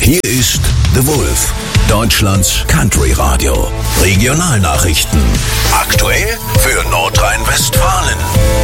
Hier ist The Wolf, Deutschlands Country Radio. Regionalnachrichten. Aktuell für Nordrhein-Westfalen.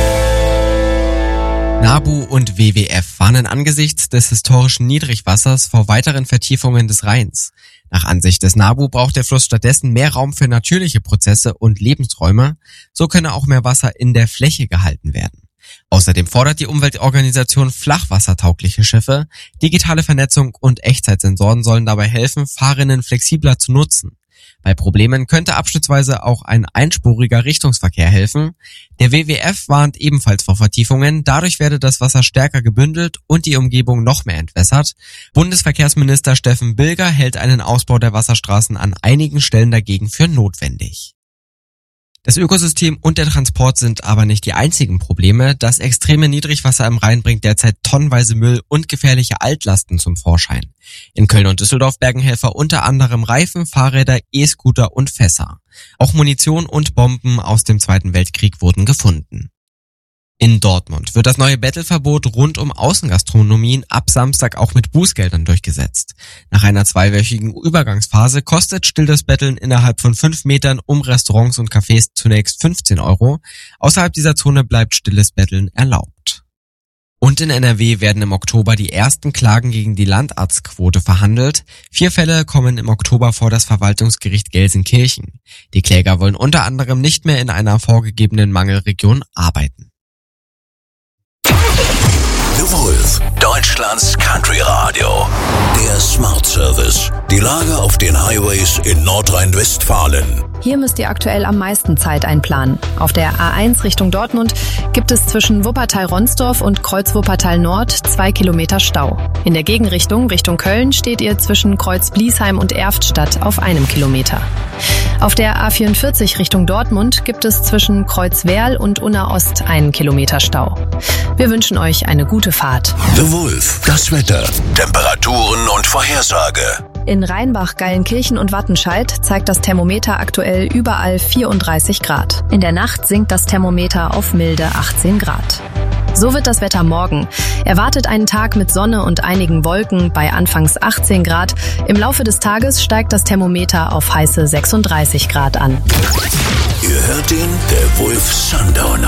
NABU und WWF warnen angesichts des historischen Niedrigwassers vor weiteren Vertiefungen des Rheins. Nach Ansicht des NABU braucht der Fluss stattdessen mehr Raum für natürliche Prozesse und Lebensräume. So könne auch mehr Wasser in der Fläche gehalten werden. Außerdem fordert die Umweltorganisation flachwassertaugliche Schiffe. Digitale Vernetzung und Echtzeitsensoren sollen dabei helfen, Fahrerinnen flexibler zu nutzen. Bei Problemen könnte abschnittsweise auch ein einspuriger Richtungsverkehr helfen. Der WWF warnt ebenfalls vor Vertiefungen. Dadurch werde das Wasser stärker gebündelt und die Umgebung noch mehr entwässert. Bundesverkehrsminister Steffen Bilger hält einen Ausbau der Wasserstraßen an einigen Stellen dagegen für notwendig. Das Ökosystem und der Transport sind aber nicht die einzigen Probleme. Das extreme Niedrigwasser im Rhein bringt derzeit tonnenweise Müll und gefährliche Altlasten zum Vorschein. In Köln und Düsseldorf bergen Helfer unter anderem Reifen, Fahrräder, E-Scooter und Fässer. Auch Munition und Bomben aus dem Zweiten Weltkrieg wurden gefunden. In Dortmund wird das neue Bettelverbot rund um Außengastronomien ab Samstag auch mit Bußgeldern durchgesetzt. Nach einer 2-wöchigen Übergangsphase kostet stilles Betteln innerhalb von 5 Metern um Restaurants und Cafés zunächst 15 €. Außerhalb dieser Zone bleibt stilles Betteln erlaubt. Und in NRW werden im Oktober die ersten Klagen gegen die Landarztquote verhandelt. 4 Fälle kommen im Oktober vor das Verwaltungsgericht Gelsenkirchen. Die Kläger wollen unter anderem nicht mehr in einer vorgegebenen Mangelregion arbeiten. The Wolf, Deutschlands Country Radio. Der Smart Service. Die Lage auf den Highways in Nordrhein-Westfalen. Hier müsst ihr aktuell am meisten Zeit einplanen. Auf der A1 Richtung Dortmund gibt es zwischen Wuppertal-Ronsdorf und Kreuz-Wuppertal-Nord 2 Kilometer Stau. In der Gegenrichtung Richtung Köln steht ihr zwischen Kreuz-Bliesheim und Erftstadt auf 1 Kilometer. Auf der A44 Richtung Dortmund gibt es zwischen Kreuzwerl und Unna-Ost 1 Kilometer Stau. Wir wünschen euch eine gute Fahrt. The Wolf, das Wetter, Temperaturen und Vorhersage. In Rheinbach, Geilenkirchen und Wattenscheid zeigt das Thermometer aktuell überall 34 Grad. In der Nacht sinkt das Thermometer auf milde 18 Grad. So wird das Wetter morgen. Erwartet einen Tag mit Sonne und einigen Wolken bei anfangs 18 Grad. Im Laufe des Tages steigt das Thermometer auf heiße 36 Grad an. Ihr hört ihn, der Wolf Sundowner.